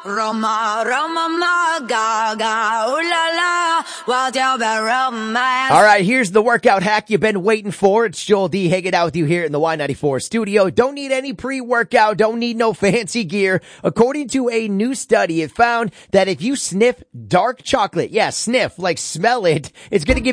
Roma, Roma, ma, ga, ga, ooh la la, wild romance. All right, here's the workout hack you've been waiting for. It's Joel D hanging out with you here in the Y94 studio. Don't need any pre-workout, don't need no fancy gear. According to a new study, it found that if you sniff dark chocolate, yeah, sniff, like smell it, it's going to give